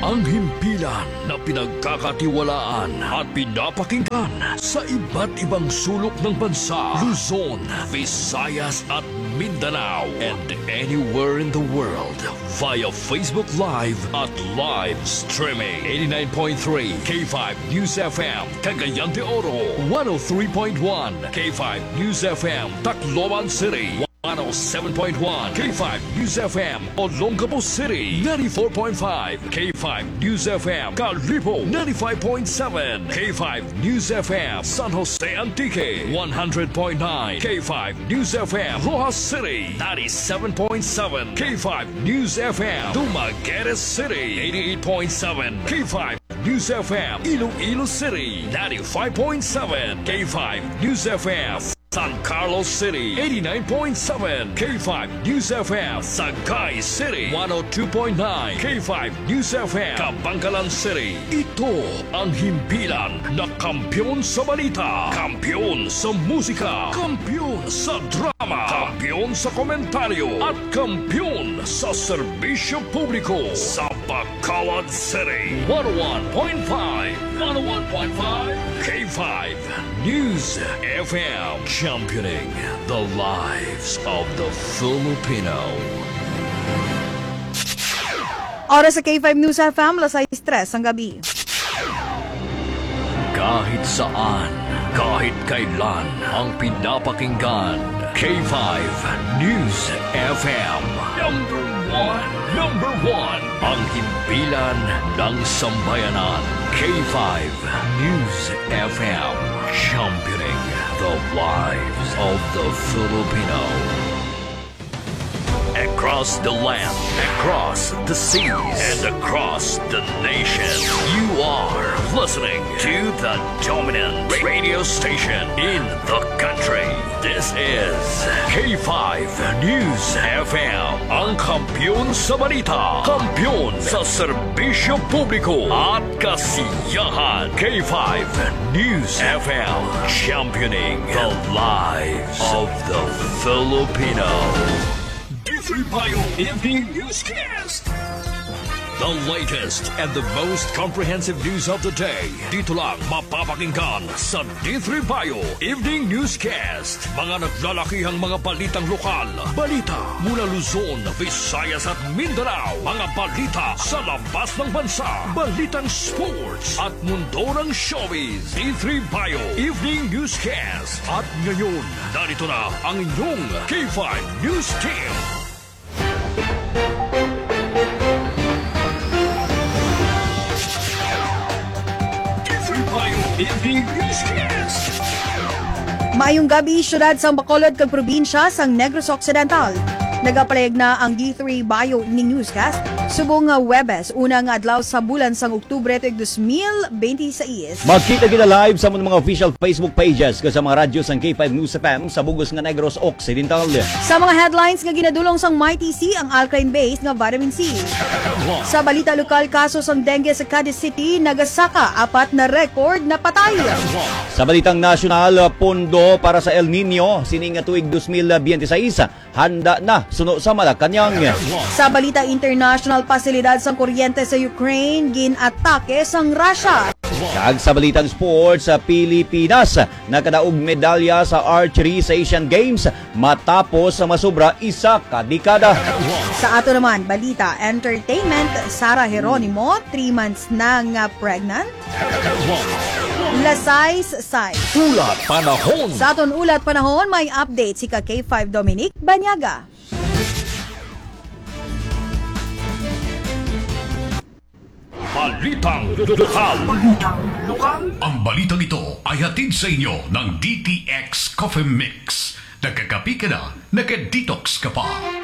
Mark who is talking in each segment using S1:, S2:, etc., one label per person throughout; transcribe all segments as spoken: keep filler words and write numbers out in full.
S1: Ang himpilan na pinagkakatiwalaan at pinapakinggan sa iba't ibang sulok ng bansa, Luzon, Visayas at Mindanao, and anywhere in the world via Facebook Live at live streaming. eighty-nine point three K five News F M, Cagayan de Oro. one oh three point one K five News F M, Tacloban City. one oh seven point one K five News F M, Olongapo City. ninety-four point five K five News F M, Calibo. ninety-five point seven K five News F M, San Jose Antique. one hundred point nine K five News F M, Rojas City. ninety-seven point seven K five News F M, Dumaguete City. eighty-eight point seven K five News F M, Iloilo City. ninety-five point seven K five News F M, San Carlos City. eighty-nine point seven K five News F M, Sagay City. one oh two point nine K five News F M, Kabangkalan City. Ito ang himpilan na kampiyon sa balita, kampiyon sa musika, kampiyon sa drama, kampiyon sa komentaryo, at kampiyon sa serbisyo publiko sa Bacolod City. one oh one point five one oh one point five K five News F M, championing the lives of the Filipino.
S2: Oras sa K five News F M, alas tres ang gabi.
S1: Kahit saan, kahit kailan, ang pinapakinggan, K five News F M. Number one, number one, ang himpilan ng sambayanan, K five News F M, championing the lives of the Filipino. Across the land, across the seas, and across the nation, you are listening to the dominant radio station in the country. This is K five News F M, ang kampiyon sa balita, kampiyon sa serbisyo publiko at kasiyahan. K five News F M, championing the lives of the Filipino. Three Bio Evening Newscast. The latest and the most comprehensive news of the day. Dito lang mapapakinggan sa D three Bio Evening Newscast. Mga naglalakihang mga balitang lokal, balita mula Luzon, Visayas at Mindanao, mga balita sa labas ng bansa, balitang sports at mundo ng showbiz. D three Bio Evening Newscast. At ngayon, narito na ang inyong K five News Team.
S2: Maayong gabi, syudad sang Bacolod kag probinsya sang Negros Occidental. Nagapalayag na ang D three Bio Evening Newscast subong nga Webes, unang adlaw sa bulan sang Oktubre tuig twenty twenty-six.
S3: Magkita kita live sa mga official Facebook pages ko sa mga radyo sang K five News F M sa bugos nga Negros Occidental.
S2: Sa mga headlines nga ginadulong sang Mighty C ang alkaline base nga vitamin C. Sa balita lokal, kaso sang dengue sa Cadiz City, nagasaka apat na record na patay.
S3: Sa balitang nasyonal, pondo para sa El Nino sining nga tuig twenty twenty-six handa na suno sa Malacañang.
S2: Sa balita international, pasilidad sang kuryente sa Ukraine ginatake sang Russia.
S3: Kag sa balitang sports, sa Pilipinas nakadaog medalya sa archery sa Asian Games matapos sa masubra isa ka dekada.
S2: Sa ato naman balita entertainment, Sara Geronimo three months na nga pregnant. Lasay-say.
S1: Ulat panahon.
S2: Sa aton ulat panahon, may update si ka K five Dominic Banyaga.
S1: Balitang lokal. Balitang lokal. Ang balitang ito ay hatid sa inyo ng D T X Coffee Mix. Nagkakapi ka na, nagka-detox ka pa.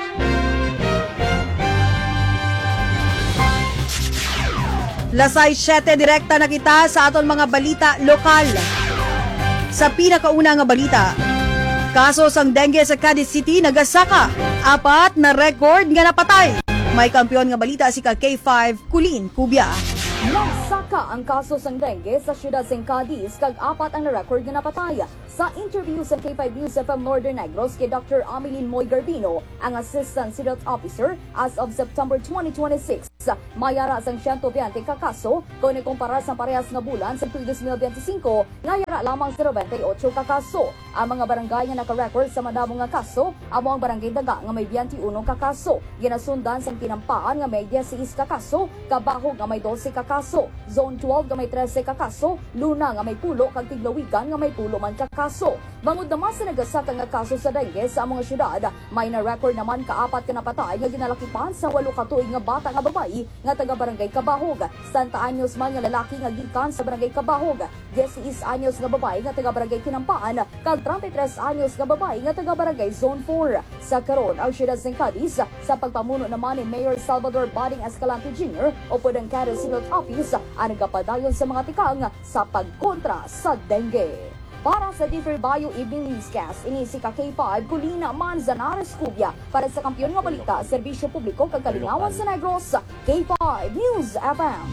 S2: Lasay siyete direkta na kita sa aton mga balita lokal. Sa pinakauna nga balita, kaso sang dengue sa Cadiz City nagasaka, apat na record nga napatay. May kampiyon nga balita si ka K five Kulin Kubya.
S4: Nagsaka ang kaso sang dengue sa siyudad sang Cadiz kag apat ang na-record nga napatay. Sa interview sa K five News F M Northern Negros kay Doctor Ameline Moy Garbino, ang Assistant City Officer as of September twenty twenty-six, mayara sang one hundred twenty ka kaso kung ikumpara sa parehas nga bulan sa twenty twenty-five, ngayara lamang sa twenty-eight ka kaso. Ang mga barangay nga naka-record sa madamo nga kaso, amo ang barangay Daga nga may twenty-one ka kaso. Ginasundan sang Tinampaan nga may sixteen ka kaso, Kabahog nga may twelve ka kaso, Zone twelve nga may thirteen ka kaso, Luna nga may pulo kag Tiglawigan nga may pulo man ka kaso. Bangod naman sa nagasaka nga kaso sa dengue sa mga syudad, may na-record naman kaapat ka napatay nga ginalakipan sa walo ka tuig nga bata nga babae nga taga barangay Kabahog. Santa Anyos man nga lalaki nga gikan sa barangay Kabahog, sixteen anyos nga babae nga taga barangay Tinampaan, kag thirty-three anyos nga babae nga taga barangay Zone four. Sa karon ang syudad ng Cadiz sa pagpamuno naman ni Mayor Salvador Bading Escalante Junior o pwedeng Cadiz City Office ang nagapadayon sa mga tikang sa pagkontra sa dengue. Para sa D three Bayo Evening Newscast, ini si K five Colina Manzanares Cubia para sa Kampiyon nga Balita, Serbisyo Publiko kag Kalingawan sa Negros, K five News F M.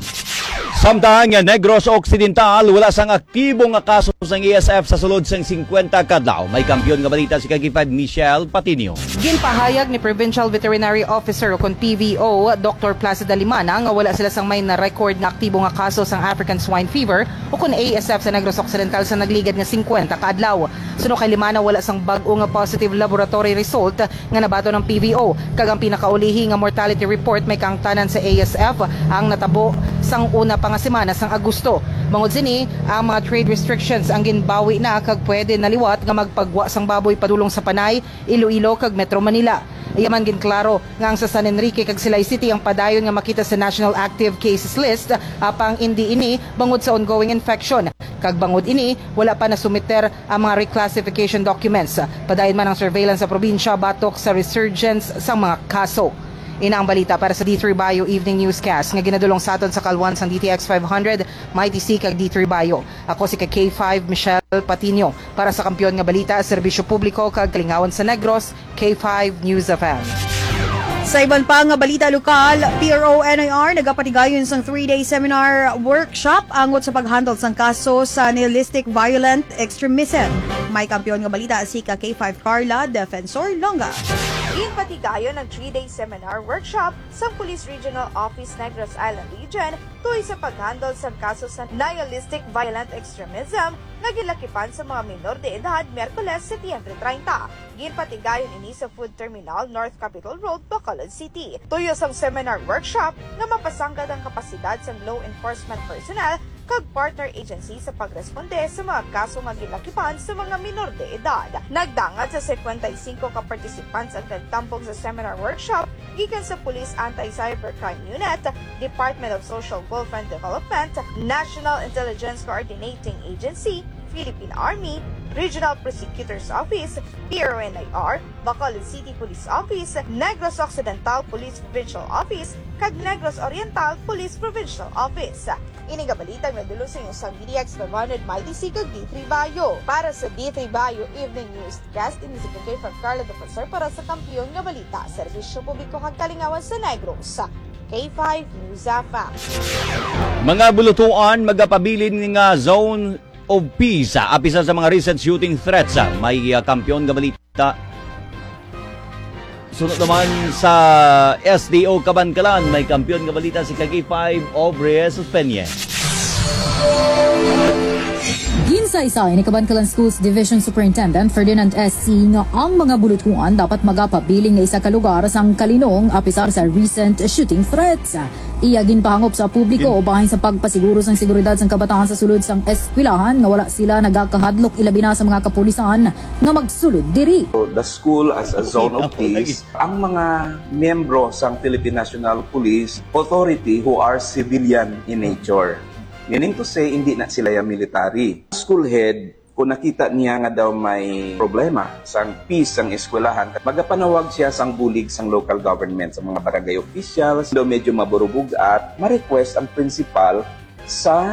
S3: Samtang Negros Occidental wala sang aktibo nga kaso sang E S F sa sulod sang fifty kadlaw. May kampiyon nga balita si K five Michelle Patinio.
S5: Ginpahayag ni Provincial Veterinary Officer o kon P V O Doctor Placida Limana nga wala sila sang may na-record na aktibo nga kaso sang African Swine Fever o kon A S F sa Negros Occidental sa nagligad nga fifty kadlaw. Suno kay Limana wala sang bag-o nga positive laboratory result nga nabato ng P V O. Kag ang pinakaulihi nga mortality report may kangtanan sa A S F ang natabo sang una pa nga semana sang Agosto. Bangod sini, ang mga trade restrictions ang ginbawi na kag pwede naliwat nga magpagwa sang baboy padulong sa Panay, Iloilo kag Metro Manila. Iyaman ginklaro nga ang sa San Enrique kag Silay City ang padayon nga makita sa National Active Cases List apang hindi ini bangod sa ongoing infection. Kag bangod ini, wala pa nasumiter ang mga reclassification documents. Padayon man ang surveillance sa probinsya batok sa resurgence sa mga kaso. Ina ang balita para sa D three Bayo Evening Newscast nga ginadulong sa aton sa Kalwan sang D T X five hundred, Mighty C kag D three Bayo. Ako si K five Michelle Patinio para sa Kampiyon nga Balita, Serbisyo Publiko kag Kalingawan sa Negros, K five News F M.
S2: Sa iban pa nga balita lokal, P R O N I R nagapatigayon sang three-day seminar workshop angot sa paghandle sang kaso sa nihilistic violent extremism. May kampiyon nga balita si K five Carla Defensor Longa.
S6: Ginpatigayon ng three-day seminar workshop sa Police Regional Office Negros Island Region tuloy sa paghandle sa kaso sa nihilistic violent extremism na gilakipan sa mga minor de edad Miyerkules, Setyembre thirty. Ginpatigayon ini sa Food Terminal North Capitol Road, Bacolod City. Tuyo sang seminar workshop nga mapasanggad ang kapasidad sa law enforcement personnel kag partner agency sa pagresponde sa mga kaso nga gilakipan sa mga minor de edad. Nagdangat sa fifty-five ka participants ang nagtampong sa seminar workshop gikan sa Police Anti-Cybercrime Unit, Department of Social Welfare and Development, National Intelligence Coordinating Agency, Philippine Army, Regional Prosecutor's Office, P R O N I R, Bacolod City Police Office, Negros Occidental Police Provincial Office, kag Negros Oriental Police Provincial Office. Inigabalita nga dulo sa inyo sa D T X five hundred Mighty C kag D three Bayo. Para sa D three Bayo Evening Newscast, ini si K five Carla Defensor para sa Kampiyon nga Balita, Serbisyo Publiko kag Kalingawan sa Negros, K five News F M.
S3: Mga bulutuan magapabilin nga zone of peace apisa sa mga recent shooting threats. May uh, kampiyon nga balita. Sunod naman sa S D O Kabankalan, may kampiyon nga balita si K five Aubrey Suspenye.
S7: Ginsaysay ni Kabankalan Schools Division Superintendent Ferdinand S C nga ang mga bulutuan dapat magapabiling nga isa ka lugar sang kalinong apisar sa recent shooting threats. Iya ginpahangop sa publiko ubahin sa pagpasiguro sang seguridad sang kabataan sa sulod sang eskwelahan nga wala sila nagakahadlok ilabi na sa mga kapulisan nga magsulod diri.
S8: The school as a zone of peace, ang mga miyembro sang Philippine National Police Authority who are civilian in nature. Meaning to say, hindi na sila yung military. School head, kung nakita niya nga daw may problema sang peace sang eskwelahan, magapanawag siya sang bulig sang local government, sa mga barangay officials, daw medyo maburubog at ma-request ang principal sa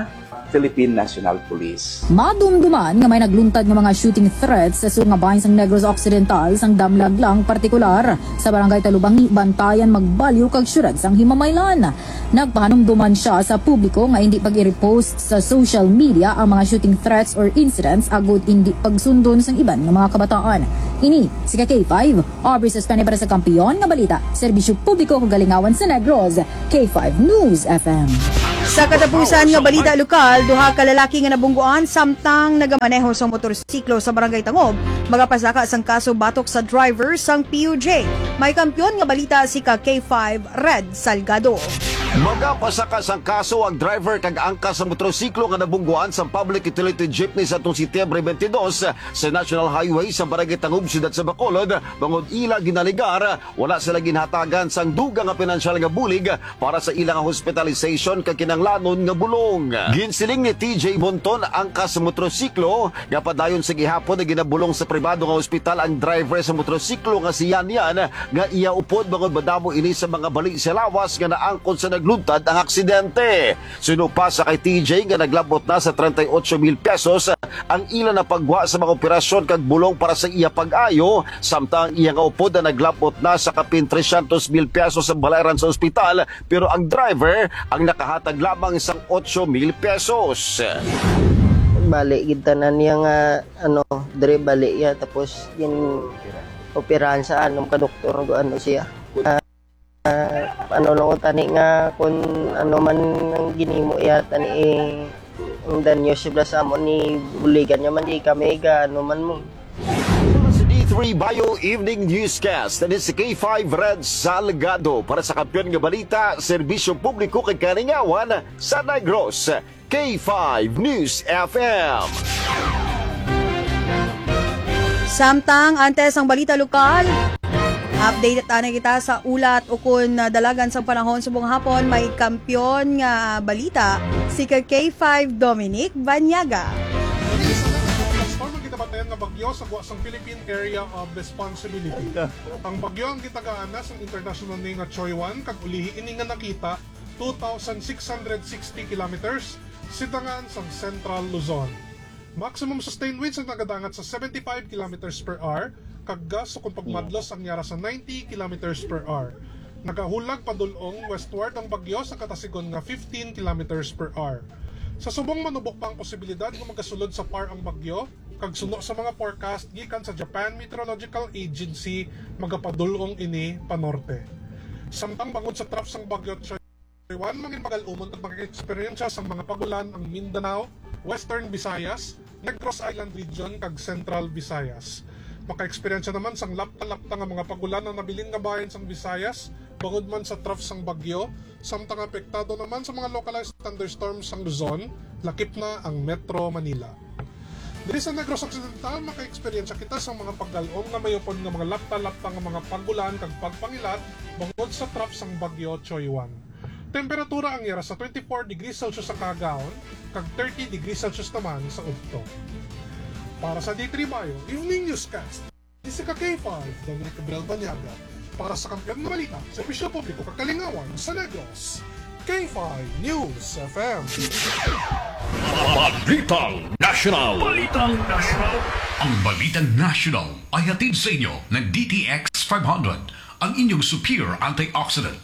S8: Philippine National Police.
S7: Madumduman nga may nagluntad nga mga shooting threats sa sunga bahin sang Negros Occidental sang damlag lang partikular sa barangay Talubangi, Bantayan, Magbaliw kag syudad sang Himamaylan. Nagpahanumduman siya sa publiko nga hindi pag i-repost sa social media ang mga shooting threats or incidents agud hindi pagsundon sang iban nga mga kabataan. Ini si K five, Aubrey Suspende para sa kampiyon nga balita, serbisyo publiko kag galingawan sa Negros, K five News F M.
S2: Sa katapusan nga balita lokal, duha ka lalaki nga nabungguan samtang nagamaneho sa motorsiklo sa Barangay Tangob, magapasaka sang kaso batok sa driver sang P U J. May kampiyon nga balita si ka K five Red Salgado.
S9: Magapasaka sang kaso ang driver kag angkas sa motorsiklo nga nabungguan sa public utility jeepney sa atong Setyembre twenty-dos sa National Highway sa Barangay Tangob, siyudad sa Bacolod. Bangod ila ginaligar, wala sila ginhatagan sang duga nga pinansyal nga bulig para sa ilang hospitalization kag kinanglanon nga bulong. Ginsiling ni T J Bonton angkas sa motorsiklo nga padayon sa gihapon na ginabulong sa pribado nga ospital ang driver sa motorsiklo nga si Yan Yan nga iya upod bangod madamo ini sa mga bali sa lawas nga naangkon sa nagluntad ang aksidente. Sinupa sa kay T J nga naglabot na sa thirty-eight mil pesos ang ila na pagwa sa mga operasyon kag bulong para sa iya pag-ayo, samtang iya nga upod na naglabot na sa kapin three hundred mil pesos sa balaran sa ospital, pero ang driver ang nakahatag lamang isang eight mil pesos.
S10: Balik kita na niya nga ano dire balik ya tapos yung operahan sa anong ka doktor ano siya. Uh, Uh, ano lang ko tani nga kung ano man ang ginimo ya tani eh, ang danyo siya sa mo ni buligan niya man di kami ga ano man mo.
S9: Sa D three Bio Evening Newscast, and si K five Red Salgado para sa kampiyon nga balita, serbisyo publiko kay kalingawan sa Negros, K five News F M.
S2: Samtang antes ang balita lokal, update at ana kita sa ulat ukon na dalagan sa panahon sa buong hapon. May kampiyon nga balita si K five Dominic Banyaga.
S11: Kita batayan nga bagyo sa buwasang Philippine Area of Responsibility. Ang bagyo ang gitagaan na sa international name nga Choy one kag ulihi ini nga nakita two thousand six hundred sixty kilometers sitangan sa Central Luzon. Maximum sustained winds ang nagadangat sa seventy-five kilometers per hour kag gas so kung pagmadlos ang yara sa ninety kilometers per hour. Nagahulag padulong westward ang bagyo sa katasigon nga fifteen kilometers per hour. Sa subong manubok pa ang posibilidad nga magasulod sa par ang bagyo kag suno sa mga forecast gikan sa Japan Meteorological Agency magapadulong ini panorte. Samtang bangod sa trough sang bagyo Choy one, mangin pagalumon at makaka-experience sa mga pagulan ang Mindanao, Western Visayas, Negros Island Region kag Central Visayas. Maka-experience naman sang lapta-lapta nga mga pagulan na nabiling nga bahin sang Visayas, bangod man sa trough sang bagyo, samtang apektado naman sa mga localized thunderstorms sang Luzon, lakip na ang Metro Manila. Diri sa Negros Occidental, maka-experience kita sa mga paggalom nga mayupon nga mga lapta-lapta nga mga pagulan kag pagpangilat bangod sa trough sang bagyo Choy one. Temperatura ang yara sa twenty-four degrees Celsius sa Cagaon, kag thirty degrees Celsius naman sa Udto. Para sa D three Bio Evening Newscast, si K five Dominic Gabriel Banyaga para sa kampiyon ng balita sa Opisyal Publiko Kakalingawan sa Negros, K five News F M.
S1: Balitang National. Balitang National. Ang Balitang National ay hatid sa inyo ng D T X five hundred, ang inyong superior antioxidant.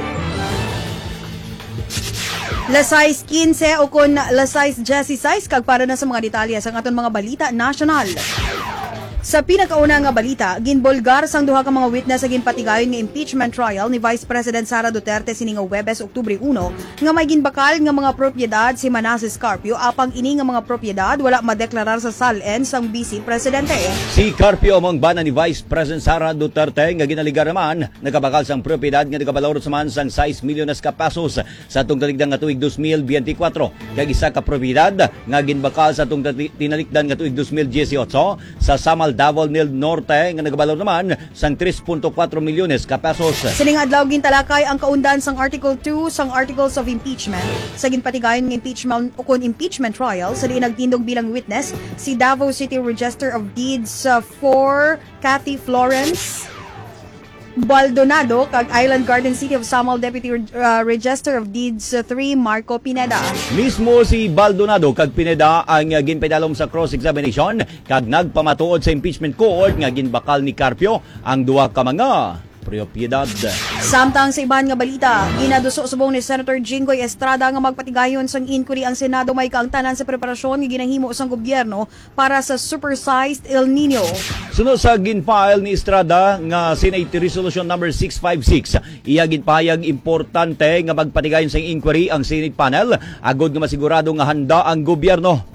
S2: La size fifteen o kun la size Jessie size kag para na sa mga detalye sa aton mga balita national. Sa pinakauna nga balita, ginbolgar sang duha ka mga witness sa ginpatigayon nga impeachment trial ni Vice President Sara Duterte sining Huwebes, Oktubre one, nga may ginbakal nga mga propiedad si Manasseh Carpio apang ini nga mga propiedad wala madeklarar sa salen sang Vice Presidente.
S3: Si Carpio mong bana ni Vice President Sara Duterte nga ginaligar naman nakabakal sang propiedad nga nagabalor sa man sang six milyones ka pesos sa atong talikdan nga tuig two thousand twenty-four. Kag isa ka propiedad nga ginbakal sa atong tinalikdan nga tuig two thousand eighteen sa Samal Davao del Norte nga nagabalor naman sang three point four milyones ka pesos.
S2: Sining adlaw gintalakay ang kaundan sang Article two sang Articles of Impeachment sa ginpatigayon ng impeachment o kun impeachment trial sa diin nagtindog bilang witness si Davao City Register of Deeds uh, for Kathy Florence Baldonado kag Island Garden City of Samal Deputy uh, Register of Deeds three Marco Pineda.
S3: Mismo si Baldonado kag Pineda ang uh, ginpedalom sa cross-examination kag nagpamatuod sa impeachment court nga ginbakal ni Carpio ang duha ka mga propiedad.
S2: Samtang sa iban nga balita, ginaduso subong ni Senator Jinggoy Estrada nga magpatigayon sang inquiry ang Senado may kaangtanan sa preparasyon nga ginahimo sang gobyerno para sa supersized El Nino.
S3: Sunod sa ginfile ni Estrada nga Senate Resolution number six five six, iya ginpahayag importante nga magpatigayon sang inquiry ang Senate panel agod nga masigurado nga handa ang gobyerno.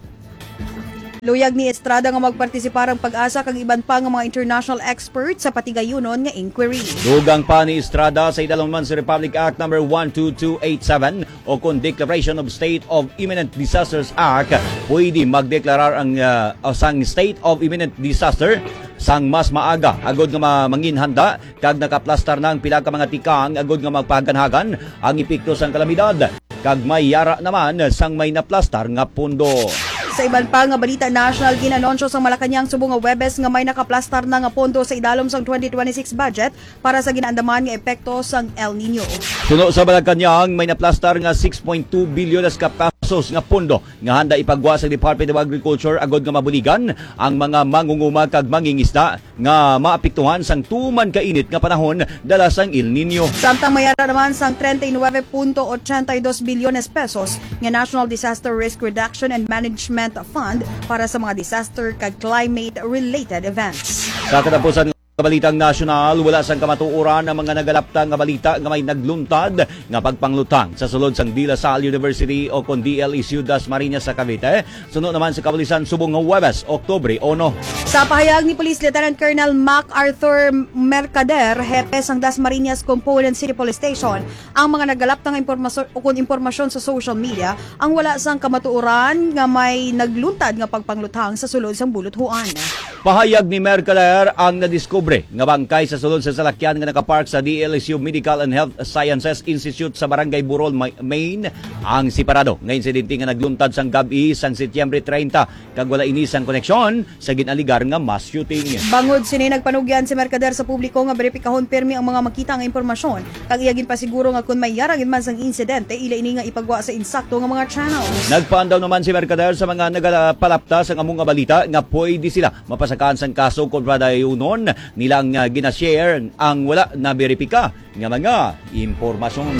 S2: Luyag ni Estrada nga magpartisipar ang pag-asa kag iban pa nga mga international experts sa patigayunon nga inquiry.
S3: Dugang pa ni Estrada sa idalawang sa Republic Act number one two two eight seven o kung Declaration of State of Imminent Disasters Act, pwede magdeklarar ang uh, sang State of Imminent Disaster sang mas maaga agod nga manginhanda kag nakaplastar na ang pila ka mga tikang agod nga magpaganhagan ang epekto sang kalamidad kag may yara naman sang may naplastar nga pundo.
S2: Sa iban pa nga balita national, ginanonsyo sa Malacañang subong nga Webes nga may nakaplastar na nga pondo sa idalom sang twenty twenty-six budget para sa ginaandaman nga epekto sang El Nino.
S3: Suno sa Malacañang may naplastar nga six point two billion ka pesos nga pondo nga handa ipagwa sa Department of Agriculture agod nga mabuligan ang mga mangunguma kag mangingisda nga maapektuhan sang tuman kainit nga panahon dala sang El Nino.
S2: Samtang mayara naman sang thirty-nine point eighty-two bilyones pesos nga National Disaster Risk Reduction and Management Fund para sa mga disaster kag climate-related events.
S3: Sa katapusan Balitang nasyonal, wala sang kamatuoran ang mga nagalaptang nga balita nga may nagluntad nga pagpanglutang sa sulod sang De La Salle University o kon D L E Ciudad Marinas sa Cavite. Sunod naman sa kabalisan subong nga Huwebes, Oktubre one.
S2: Sa pahayag ni Police Lieutenant Colonel MacArthur Mercader, hepe sang Dasmariñas Component City Police Station, ang mga nagalaptang impormasyon o kon impormasyon sa social media ang wala sang kamatuoran nga may nagluntad nga pagpanglutang sa sulod sang buluthuan.
S3: Pahayag ni Mercader ang nadiskubre nga bangkay sa sulod sa salakyan nga nakapark sa D L S U Medical and Health Sciences Institute sa Barangay Burol, Maine. Ang siparado nga insidente nga nagluntad sang gabi sang Setyembre thirty kag wala ini sang koneksyon sa ginaligar nga mass shooting.
S2: Bangod sini nagpanugyan si Mercader sa publiko nga beripikahon pirmi ang mga makita nga impormasyon kag iyagin pasiguro nga kun may yaragin man sang insidente ila ini nga ipagwa sa insakto nga mga channels.
S3: Nagpaandaw naman si Mercader sa mga nagalapta sa among nga balita nga pwede sila mapasakaan sang kaso kung padayunon nilang uh, ginashare ang wala na beripika nga mga impormasyon.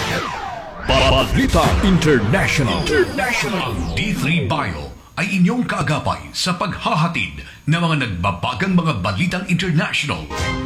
S1: Balita International. International. D three Bio ay inyong kaagapay sa paghahatid ng mga nagbabagang mga balitang international.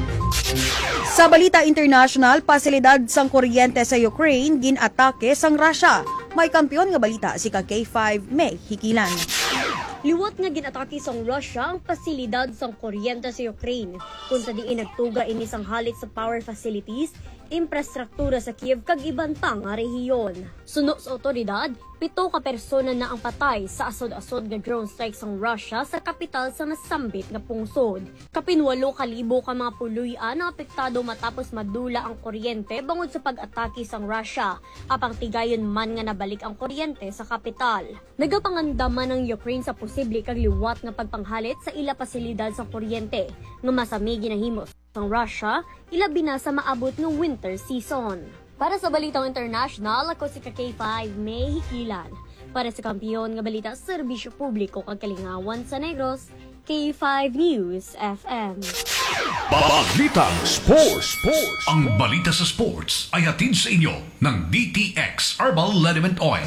S2: Sa balita international, pasilidad sang kuryente sa Ukraine ginatake sang Russia. May kampiyon nga balita si K five May Hikilan.
S12: Liwat nga ginatake sang Russia ang pasilidad sang kuryente sa Ukraine kung sa diin nagtuga ini sang halit sa power facilities, infrastruktura sa Kiev kag iban pang nga rehiyon. Suno sa otoridad, pito ka persona na ang patay sa asod-asod nga drone strike sang Russia sa kapital sa nasambit nga pungsod. Kapinwalo kalibo ka mga puluyan ang apektado matapos madula ang kuryente bangod sa pag-atake sang Russia. Apang tigayon man nga nabalik ang kuryente sa kapital. Nagapangandaman ng Ukraine sa posible kag liwat nga pagpanghalit sa ila pasilidad sa kuryente nga masami ginahimo sang Russia ilabi na sa maabot ng winter season. Para sa Balitang International, ako si K five May Hikilan. Para sa kampiyon nga balita sa serbisyo publiko kag kalingawan sa Negros, K five News F M.
S1: Balitang Sports. Sports. Ang balita sa sports ay hatid sa inyo ng D T X Herbal Liniment Oil.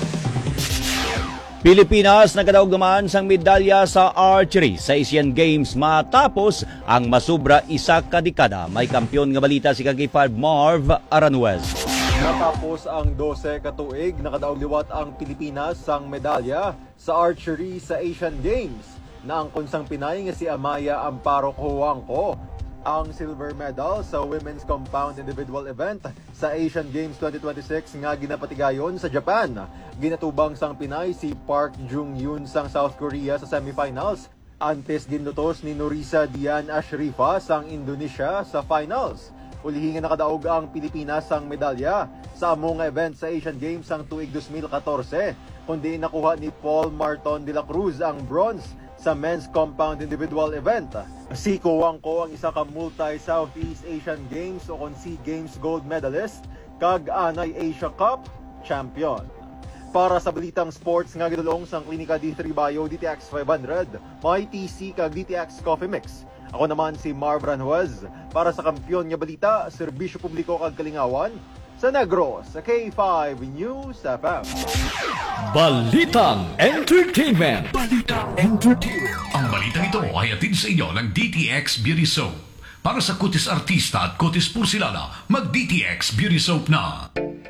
S3: Pilipinas nagadaog naman sang medalya sa archery sa Asian Games matapos ang masubra isa ka dekada. May kampiyon nga balita si K five Marv Aranuez.
S13: Matapos ang twelve katuig, nakadaog liwat ang Pilipinas sang medalya sa archery sa Asian Games. Naangkon sang Pinay nga si Amaya Amparo Cojuangco ang silver medal sa women's compound individual event sa Asian Games twenty twenty-six nga ginapatigayon sa Japan. Ginatubang sang Pinay si Park Jung-yoon sang South Korea sa semifinals. Antes ginutos ni Norisa Dian Ashrifa sang Indonesia sa finals. Ulihin nga nakadaog ang Pilipinas sang medalya sa among event sa Asian Games sang tuig twenty fourteen, kundi nakuha ni Paul Marton de la Cruz ang bronze sa men's compound individual event. Si Kuwangko ang isa ka multi-Southeast Asian Games o kon SEA Games gold medalist kag anay Asia Cup champion. Para sa balitang sports nga gidulong sang Klinika D three Bio D T X five hundred, may T C kag D T X Coffee Mix. Ako naman si Marv Ranjuez para sa kampiyon nga balita, serbisyo publiko kag kalingawan sa Negros, sa K five News F M.
S1: Balitang Entertainment. Balitang Entertainment. Ang balitang ito ay atid sa inyo ng D T X Beauty Soap. Para sa kutis artista at kutis porsilana, mag-D T X Beauty Soap na.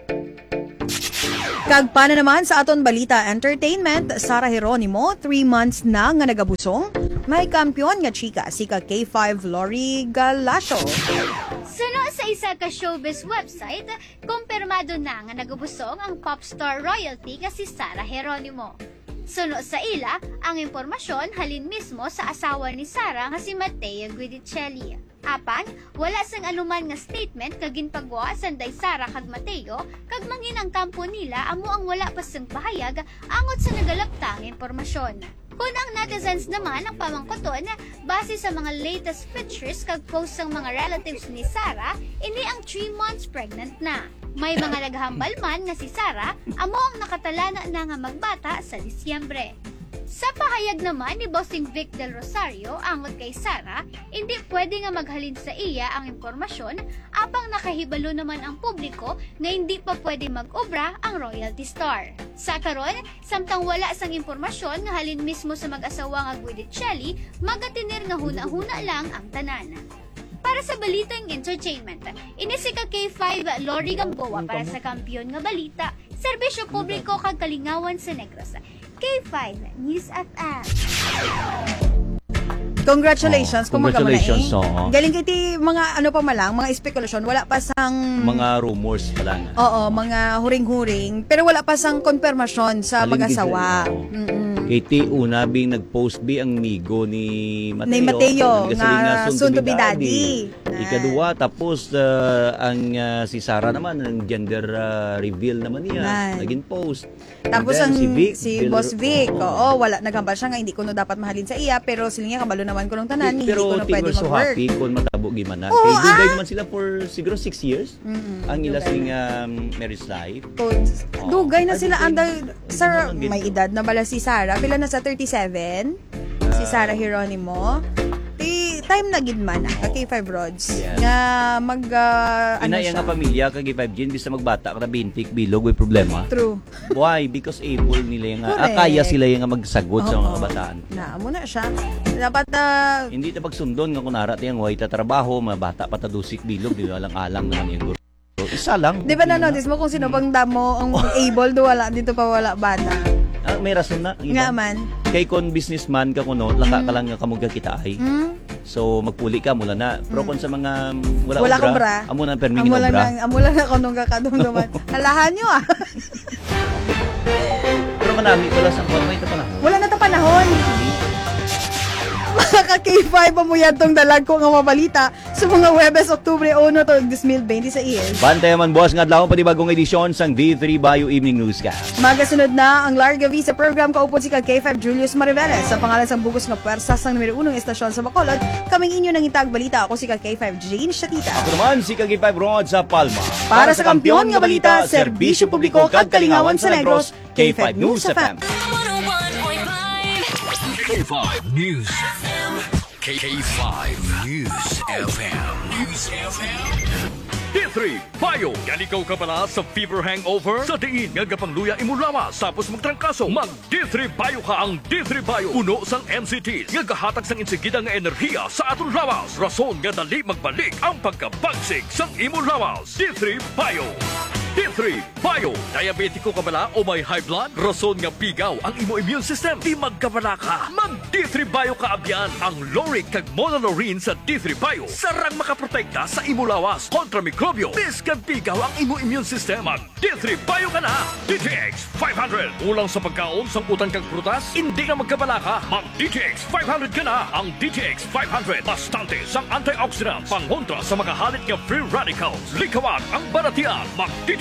S2: Kag paano naman sa aton balita entertainment, Sara Geronimo, three months na nga nagabusong, may kampiyon nga chika si ka K five Lori Galasio.
S14: Suno sa isa ka showbiz website, kumpirmado na nga nagabusong ang popstar royalty nga si Sara Geronimo. Suno sa ila, ang impormasyon halin mismo sa asawa ni Sara nga si Matteo Guidicelli. Apan, wala sang anuman nga statement kag ginpagawa sanday Sara kag Matteo kag mangin ang kampo nila amo ang wala pa sang pahayag angot sa nagalaptang impormasyon. Kung ang netizens naman ang pamangkoton, base sa mga latest pictures kag posts ng mga relatives ni Sara, ini ang three months pregnant na. May mga naghambal man nga si Sara, amo ang nakatalana na nga magbata sa Disyembre. Sa pahayag naman ni Bossing Vic Del Rosario, angot kay Sara, hindi pwede nga maghalin sa iya ang impormasyon apang nakahibalo naman ang publiko na hindi pa pwede mag-obra ang royalty star. Sa karon, samtang wala sang impormasyon nga halin mismo sa mag-asawa nga Guidicelli, magatinir nga huna-huna lang ang tanan. Para sa balitang entertainment, inisi ka K five Lori Gamboa para sa kampiyon nga balita, serbisyo publiko kag kalingawan sa Negros. K five News F M.
S2: Congratulations,
S3: Oh,
S2: kumaga mo na
S3: congratulations,
S2: eh.
S3: oo.
S2: Galing kiti mga ano pa malang, mga spekulasyon, wala pa sang
S3: Mga rumors pa lang.
S2: Oo, mga huring-huring, pero wala pa sang konfirmasyon sa
S3: Alin
S2: mag-asawa.
S3: gid, oo.
S2: Mm-mm.
S3: Kay ti una bing nag-post bi ang migo ni Mateo.
S2: Ni Mateo,
S3: Kasi
S2: nga soon to be daddy.
S3: Ikaduwa, tapos uh, ang uh, si Sara naman, ang gender uh, reveal naman niya.
S2: Nan.
S3: Naging post.
S2: Tapos
S3: And then,
S2: ang
S3: si, Vic,
S2: si
S3: Del-
S2: Boss Vic,
S3: Oo.
S2: oo, wala naghambal siya nga hindi ko no dapat mahalin sa iya, pero sila nga kabalo naman ko nung tanan, hindi
S3: Pero
S2: ko no
S3: ti
S2: pwede
S3: were so
S2: mag-work.
S3: happy kung matabo gimana.
S2: Oo,
S3: Kay dugay
S2: ah.
S3: naman sila for siguro six years.
S2: Mm-mm,
S3: Ang ila
S2: dugay
S3: sing um, marriage life.
S2: Codes.
S3: Oo.
S2: Dugay na
S3: Ay,
S2: sila
S3: dugay.
S2: under sir,
S3: Ano,
S2: may edad na bala si Sara, pila na sa thirty-seven. Si Sara Geronimo. Ti time na gid man ka K five Rods.
S3: Yes.
S2: Nga mag uh, ano
S3: Inaya
S2: siya.
S3: nga pamilya kag five Gen bisa magbata kada bintik bilog may problema.
S2: True.
S3: Why? Because able nila yung ah,
S2: Correct.
S3: kaya sila yung magsagot sa mga
S2: Oo.
S3: kabataan.
S2: Na mo na siya. Dapat na
S3: Hindi ta pagsundon nga kunara tiyang way ta trabaho, mga bata pa ta dusik bilog, di alang-alang naman yung guro. Isa lang.
S2: Di ba na notice mo kung sino bang damo ang able do wala dito pa wala bata.
S3: Ah, may rason na.
S2: Nga man.
S3: Kay kon businessman ka kuno, laka ka lang nga kamug kita ay.
S2: Hmm?
S3: So magpuli ka mula na. Pero kon sa mga wala,
S2: Wala kang
S3: obra,
S2: bra.
S3: amo na permingin
S2: Amo lang
S3: obra.
S2: na, amo lang na kanong kakadumduman. Alahan nyo ah.
S3: Pero manami wala sang kon may panahon.
S2: Wala na ta panahon. Mga ka K five mo yan tong dalag ko nga mabalita sa mga Webes, Oktubre one to two thousand twenty-six.
S3: Bantay man boss nga adlaw pa di bagong edisyon sang D three Bio Evening Newscast.
S2: Magasunod na ang Larga Visa program kaupod si ka K five Julius Mariveles sa pangalan sang bugos nga pwersa sang numero one estasyon sa Bacolod. Kaming inyo nang itag balita ako si ka K five Jane Shatita.
S3: Ako naman si Kagi five Rod sa Palma.
S2: Para sa kampiyon nga balita, serbisyo publiko kag kalingawan sa Negros, K five News F M.
S1: K five News F M. K five News F M. News F M. D three Bio. Galikaw ka pala sa fever hangover? Sa diin nga gapangluya imo lawas tapos magtrangkaso. Mag D three Bio ka ang D three Bio. Puno sang M C Ts nga gahatag sang insigida nga enerhiya sa aton lawas. Rason nga dali magbalik ang pagkabagsik sang imo lawas. D three Bio. D three Bio. Diabetiko ka bala o may high blood? Rason nga pigaw ang imo immune system. Di magkabala ka. Mag D three Bio ka abyan. Ang Loric kag Monolorine sa D three Bio. Sarang makaprotekta sa imo lawas kontra mikrobyo. Bis kag pigaw ang imo immune system. Mag D three Bio ka na. D T X five hundred. Ulang sa pagkaon sang utang kag prutas? Hindi nga magkabala ka. Mag D T X five hundred ka na. Ang D T X five hundred. Bastante sang antioxidants. Pangontra sa mga halit nga free radicals. Likawan ang baratian. Mag D T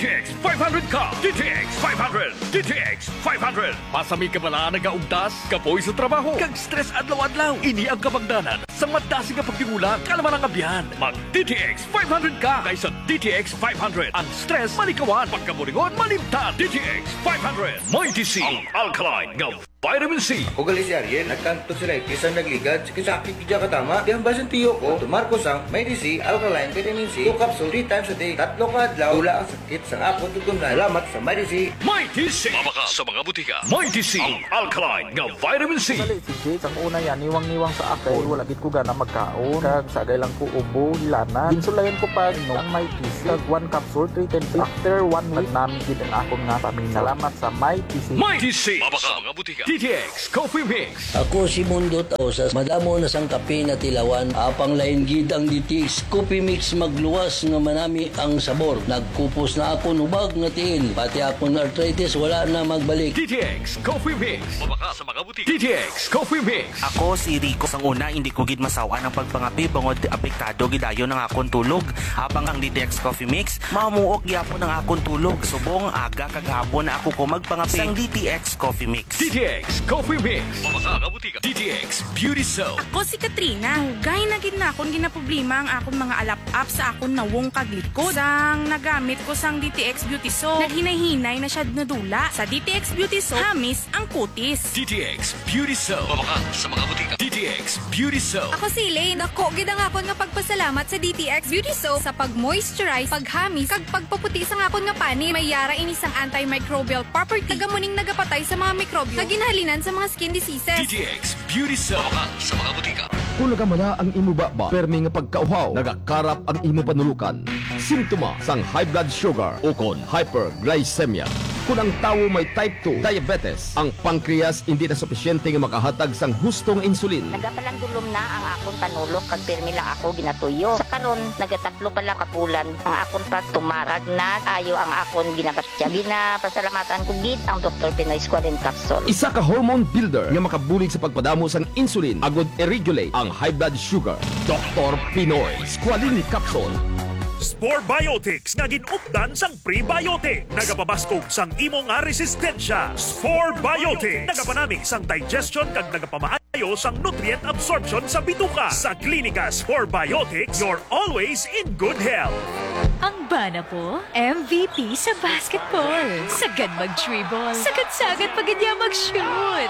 S1: X five hundred ka! D T X five hundred! D T X five hundred! Pasami ka bala nagaugdas, kapoy sa trabaho, kag stress adlaw-adlaw. Ini ang kapagdanan sa madasi nga pagdingula, kalaman ang abyan. Mag D T X five hundred ka kaysa D T X five hundred. Ang stress malikawan, pagkaburingon malimtan. D T X five hundred. Mighty C, ang alkaline nga vitamin C.
S15: O galis yaryen, nagkanto sila kisang nagligad, sa sakit kidya katama, di ang basan tiyo ko, tumarko sang Mighty C, alkaline vitamin C, two capsule three times a day, tatlo ka adlaw, tula ang sakit sang ako tutunan. Salamat sa Mighty C.
S1: Mighty C. Mabaka sa mga butika. Mighty C, ang alkaline nga vitamin C.
S16: Dali si Jade, ang una yan, niwang-niwang sa akin, wala gid ko gana magkaon, kag sagay lang ko ubo, hilana. Ginsulayan ko pa no, ang Mighty C, kag one capsule three times a day. After one week, namin gid ang akong nga pamilya. Salamat sa Mighty C.
S1: Mighty C. Mabaka sa mga butika. D T X Coffee Mix.
S17: Ako si Mundo Tausas, madamo na sang kape na tilawan, apang lain gid ang D T X Coffee Mix magluwas nga manami ang sabor. Nagkupos na ako nubag nga tiil, pati akong arthritis wala na magbalik.
S1: D T X Coffee Mix. Mabaka sa mga butika. D T X Coffee Mix.
S18: Ako si Rico, sang una hindi ko gid masawa ng pagpangapi bangod apektado gidayo ng akong tulog. Habang ang D T X Coffee Mix, mamuok gyapon ang akong tulog. Subong aga kagahapon na ako ko magpangapi sang D T X Coffee Mix.
S1: D T X Coffee Mix. Mabaka nga butika. D T X Beauty Soap.
S19: Ako si Katrina. Gay na gid na akong ginaproblema ang akong mga alap-up sa akong nawong kaglikod. Sang nagamit ko sang D T X Beauty Soap, naghinay-hinay na siya nadula. Sa D T X Beauty Soap, hamis ang kutis.
S1: D T X Beauty Soap. Mabaka sa mga butika. D T X Beauty Soap.
S20: Ako si Elaine. Dako gid ang akon nga pagpasalamat sa D T X Beauty Soap sa pag-moisturize, paghamis, kag pagpaputi sa akon nga pani. May yara ini sang antimicrobial property. Nagamuning nagapatay sa mga mikrobyo na ginhalinan sa mga skin diseases.
S1: D T X Beauty Soap. Mabaka sa mga butika.
S21: Kung nagamana ang imo baba, permi nga pagkauhaw, nagakarap ang imo panulukan. Simptoma sang high blood sugar o kon hyperglycemia. Kung ang tawo may type two diabetes, ang pancreas hindi na supisyente nga makahatag sang hustong insulin.
S22: Nagapalandulom na ang akong panulok kag pirmi lang ako ginatuyo. Sa karon nagatatlo pa lang kapulan ang akong pagtumarag na ayo ang akong ginakastya. Ginapasalamatan ko gid ang Doctor Pinoy Squalene Capsule.
S21: Isa ka hormone builder nga makabulig sa pagpadamo sang insulin agud i-regulate ang high blood sugar. Doctor Pinoy Squalene Capsule.
S23: Spore Biotics nga ginupdan sang prebiotic. Nagapabaskog sang imo nga resistensya. Spore Biotics nagapanami sang digestion kag nagapamaayo sang nutrient absorption sa bituka. Sa klinika Spore Biotics, you're always in good health.
S24: Ang bana po, M V P sa basketball. Sagad mag-dribble. Sagad-sagad pagidya mag-shoot.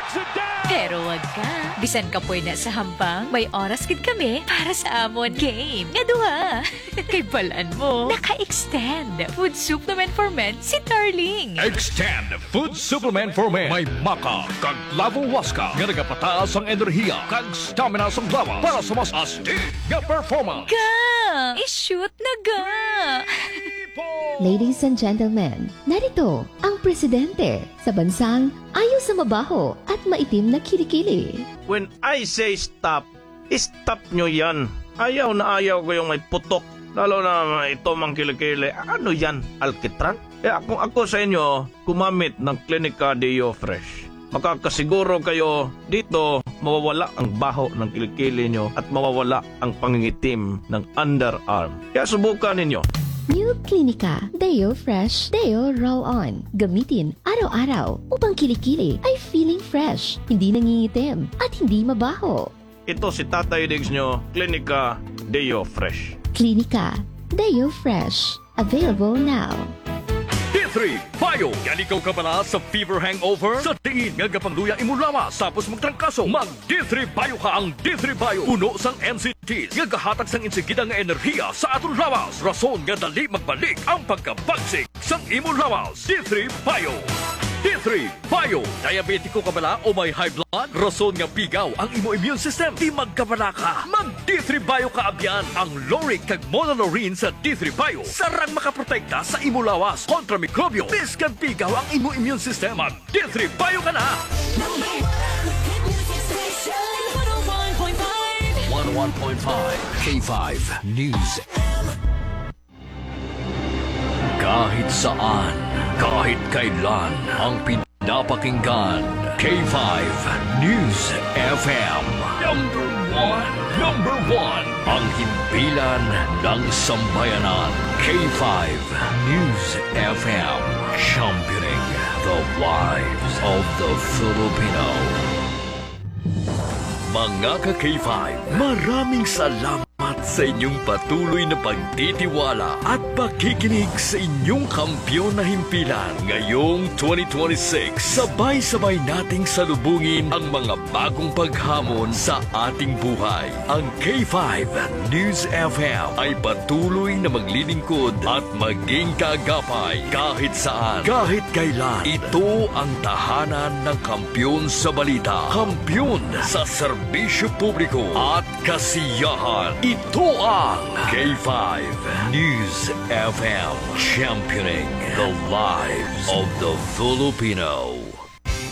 S24: Pero wag ka. Bisan ka po na sa hambang, may oras gid kami para sa amon game. Nga duha. Kay balaan mo, naka-extend. Food supplement for men si Darling.
S1: Extend Food Supplement for Men. May maka kag lavo waska nga nagapataas ang enerhiya kag stamina sa lawas para sa mas astig nga performance.
S24: Ga! I-shoot na ga!
S25: Ladies and gentlemen, narito ang presidente sa bansang ayaw sa mabaho at maitim na kilikili.
S26: When I say stop, stop nyo yan. Ayaw na ayaw ko yung may putok. Lalo na ito mang kilikili. Ano yan? Alkitran? Eh kung ako sa inyo, kumamit ng Clinica Deo Fresh. Makakasiguro kayo dito mawawala ang baho ng kilikili nyo at mawawala ang pangingitim ng underarm. Kaya subukan ninyo.
S25: New Clinica Deo Fresh Deo Roll On. Gamitin araw-araw upang kilikili ay feeling fresh, hindi nangingitim at hindi mabaho.
S26: Ito si Tatay Diggs nyo, Clinica Deo Fresh.
S25: Clinica Deo Fresh. Available now.
S1: D three Bio. Yan ikaw ka pala sa fever hangover? Sa tingin nga kapangluya imo lawas tapos magtrangkaso. Mag D three Bio ka ang D three Bio. Puno sang N C Ts nga gahatag sang insigida nga enerhiya sa atong lawas. Rason nga dali magbalik ang pagkabagsik sang imo lawas. D three Bio. D three Bio. Diabetiko ka bala o may high blood? Rason nga pigaw ang imo immune system. Di magkabala ka. Mag D three Bio ka abyan. Ang Loric kag Monolaurin sa D three Bio. Sarang makaprotekta sa imo lawas kontra mikrobyo. Biskan pigaw ang imo immune system. Mag D three Bio ka na. one oh one point five K five News. Kahit saan, kahit kailan, ang pinapakinggan. K five News F M. Number one. one. Number one. Ang himpilan ng sambayanan. K five News F M. Championing the lives of the Filipino. Mga ka-K five, maraming salamat sa inyong patuloy na pagtitiwala at pakikinig sa inyong kampyon na himpilan. Ngayong twenty twenty-six, sabay-sabay nating salubungin ang mga bagong paghamon sa ating buhay. Ang K five News F M ay patuloy na maglilingkod at maging kaagapay kahit saan, kahit kailan. Ito ang tahanan ng kampyon sa balita, kampyon sa serbisyo publiko at kasiyahan. Ito ang K five News F M, championing the lives of the Filipino.